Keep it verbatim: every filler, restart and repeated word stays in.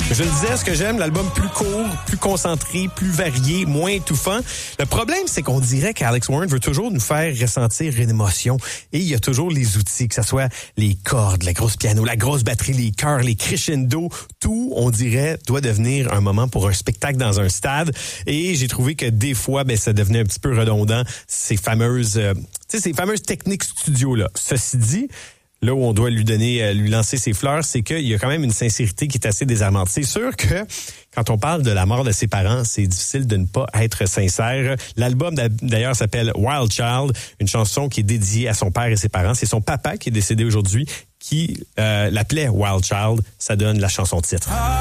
Je le disais, ce que j'aime, l'album plus court, plus concentré, plus varié, moins étouffant. Le problème, c'est qu'on dirait qu'Alex Warren veut toujours nous faire ressentir une émotion. Et il y a toujours les outils, que ce soit les cordes, la grosse piano, la grosse batterie, les chœurs, les crescendo. Tout, on dirait, doit devenir un moment pour un spectacle dans un stade. Et j'ai trouvé que des fois, ben, ça devenait un petit peu redondant, ces fameuses, euh, tu sais, ces fameuses techniques studio-là. Ceci dit, là où on doit lui donner, euh, lui lancer ses fleurs, c'est qu'il y a quand même une sincérité qui est assez désarmante. C'est sûr que quand on parle de la mort de ses parents, c'est difficile de ne pas être sincère. L'album d'ailleurs s'appelle Wild Child, une chanson qui est dédiée à son père et ses parents. C'est son papa qui est décédé aujourd'hui qui euh, l'appelait Wild Child. Ça donne la chanson titre.